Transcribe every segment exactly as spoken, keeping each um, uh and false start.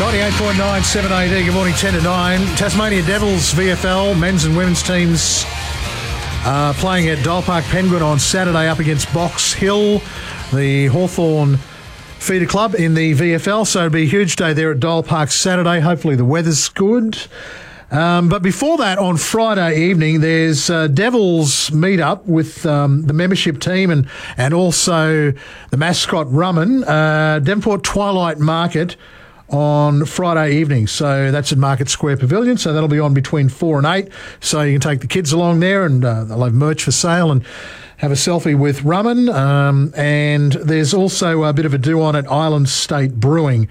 ninety-eight point nine, seven A D. Good morning, ten to nine. Tasmania Devils V F L men's and women's teams uh, playing at Dial Park Penguin on Saturday up against Box Hill, the Hawthorn feeder club in the V F L. So it'll be a huge day there at Dial Park Saturday. Hopefully the weather's good. Um, but before that, on Friday evening, there's uh, Devils meet-up with um, the membership team and, and also the mascot Rumman, uh, Devonport Twilight Market on Friday evening. So that's at Market Square Pavilion. So that'll be on between four and eight. So you can take the kids along there and uh, they'll have merch for sale and have a selfie with Rumman. Um, and there's also a bit of a do-on at Island State Brewing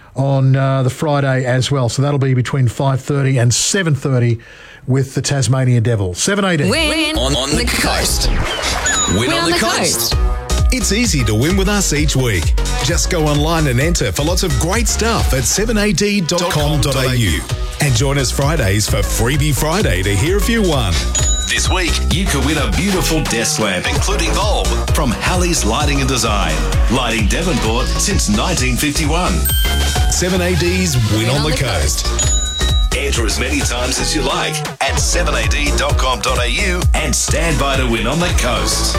on uh, the Friday as well. So that'll be between five thirty and seven thirty with the Tasmania Devils. seven A D. Win on, on the coast. Win, Win on, on the, the coast. coast. It's easy to win with us each week. Just go online and enter for lots of great stuff at seven a d dot com dot a u. And join us Fridays for Freebie Friday to hear if you won. This week, you could win a beautiful desk lamp, including bulb, from Halley's Lighting and Design. Lighting Devonport since nineteen fifty-one. seven A D's Win, Win on, on the, the coast. coast. Enter as many times as you like at seven a d dot com dot a u and stand by to win on the coast.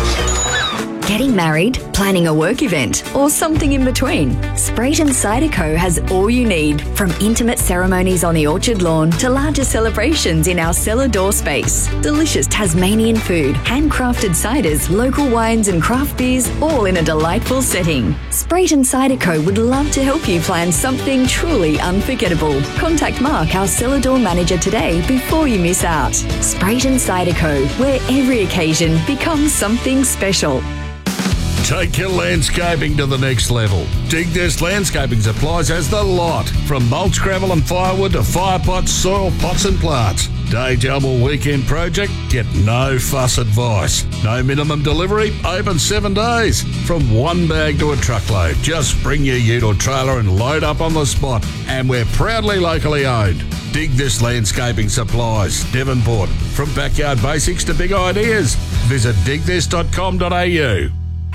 Getting married, planning a work event, or something in between? Sprayton Cidreco has all you need, from intimate ceremonies on the orchard lawn to larger celebrations in our cellar door space. Delicious Tasmanian food, handcrafted ciders, local wines and craft beers, all in a delightful setting. Sprayton Cidreco would love to help you plan something truly unforgettable. Contact Mark, our cellar door manager, today before you miss out. Sprayton Cidreco, where every occasion becomes something special. Take your landscaping to the next level. Dig This Landscaping Supplies has the lot, from mulch, gravel and firewood to fire pots, soil pots and plants. Day job or weekend project? Get no fuss advice. No minimum delivery, open seven days. From one bag to a truckload, just bring your ute or trailer and load up on the spot. And we're proudly locally owned. Dig This Landscaping Supplies, Devonport. From backyard basics to big ideas, visit dig this dot com dot a u.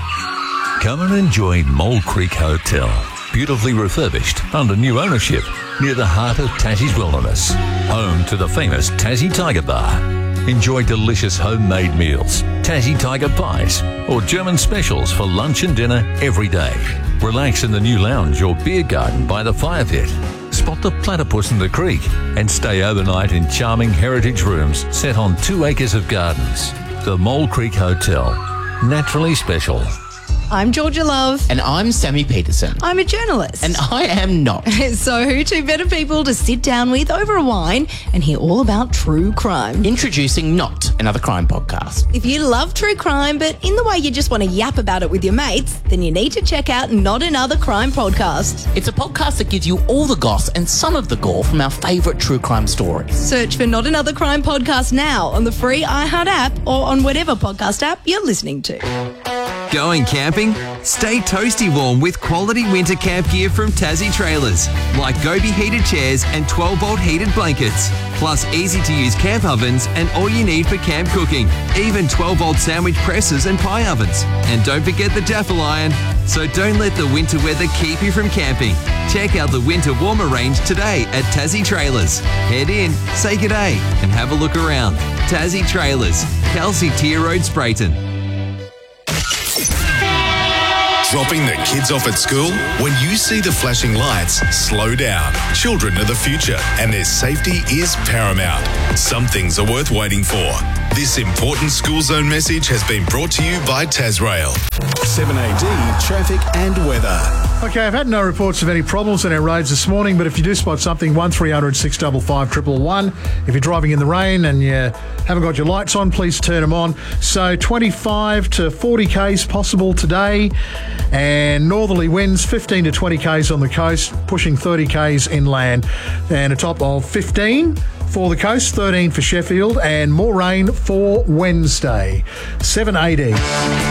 Come and enjoy Mole Creek Hotel. Beautifully refurbished under new ownership near the heart of Tassie's Wilderness. Home to the famous Tassie Tiger Bar. Enjoy delicious homemade meals, Tassie Tiger pies, or German specials for lunch and dinner every day. Relax in the new lounge or beer garden by the fire pit. Spot the platypus in the creek and stay overnight in charming heritage rooms set on two acres of gardens. The Mole Creek Hotel. Naturally special. I'm Georgia Love. And I'm Sammy Peterson. I'm a journalist. And I am not. So who two better people to sit down with over a wine and hear all about true crime? Introducing Not Another Crime Podcast. If you love true crime, but in the way you just want to yap about it with your mates, then you need to check out Not Another Crime Podcast. It's a podcast that gives you all the goss and some of the gore from our favourite true crime stories. Search for Not Another Crime Podcast now on the free iHeart app or on whatever podcast app you're listening to. Going camping? Stay toasty warm with quality winter camp gear from Tassie Trailers, like Gobi heated chairs and twelve volt heated blankets, plus easy-to-use camp ovens and all you need for camp cooking, even twelve volt sandwich presses and pie ovens. And don't forget the Daffel iron. So don't let the winter weather keep you from camping. Check out the winter warmer range today at Tassie Trailers. Head in, say g'day, and have a look around. Tassie Trailers, Kelsey Tier Road, Sprayton. Dropping the kids off at school? When you see the flashing lights, slow down. Children are the future, and their safety is paramount. Some things are worth waiting for. This important school zone message has been brought to you by Tasrail. seven A D traffic and weather. Okay, I've had no reports of any problems on our roads this morning, but if you do spot something, one three hundred six five five one one one. If you're driving in the rain and you haven't got your lights on, please turn them on. So twenty-five to forty kays possible today, and northerly winds fifteen to twenty kays on the coast, pushing thirty kays inland, and a top of fifteen for the coast, thirteen for Sheffield, and more rain for Wednesday. seven A D.